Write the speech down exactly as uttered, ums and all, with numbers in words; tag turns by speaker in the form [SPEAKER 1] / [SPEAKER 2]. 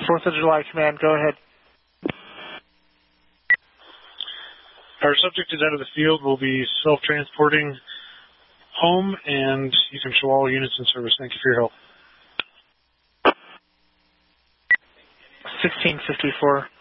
[SPEAKER 1] fourth of July Command, go ahead.
[SPEAKER 2] Our subject is out of the field. We'll be self-transporting home, and you can show all units in service. Thank you for your help.
[SPEAKER 1] sixteen fifty-four.